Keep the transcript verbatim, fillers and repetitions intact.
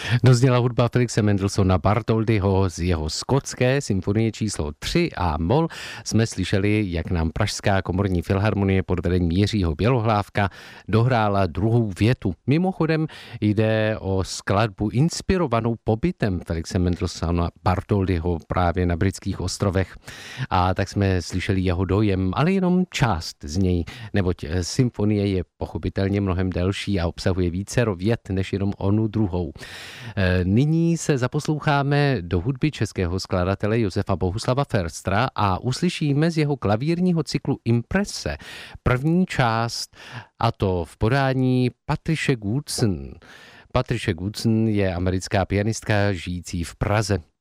Dozněla hudba Felixe Mendelssohna Bartholdyho z jeho skotské symfonie číslo tři a mol. Jsme slyšeli, jak nám Pražská komorní filharmonie pod vedením Jiřího Bělohlávka dohrála druhou větu. Mimochodem jde o skladbu inspirovanou pobytem Felixe Mendelssohna Bartholdyho právě na Britských ostrovech. A tak jsme slyšeli jeho dojem, ale jenom část z něj, neboť symfonie je pochopitelně mnohem delší a obsahuje vícero vět než jenom onu druhou. Nyní se zaposloucháme do hudby českého skladatele Josefa Bohuslava Förstra a uslyšíme z jeho klavírního cyklu Imprese první část, a to v podání Patricie Goodson. Patricie Goodson je americká pianistka žijící v Praze.